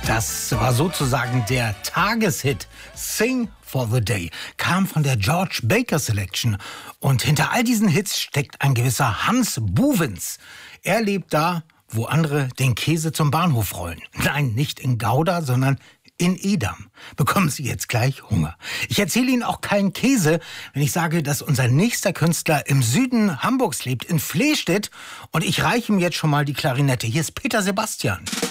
Das war sozusagen der Tageshit. Sing for the Day kam von der George Baker Selection. Und hinter all diesen Hits steckt ein gewisser Hans Buvens. Er lebt da, wo andere den Käse zum Bahnhof rollen. Nein, nicht in Gouda, sondern in Edam. Bekommen Sie jetzt gleich Hunger. Ich erzähle Ihnen auch keinen Käse, wenn ich sage, dass unser nächster Künstler im Süden Hamburgs lebt, in Flehstedt. Und ich reiche ihm jetzt schon mal die Klarinette. Hier ist Peter Sebastian.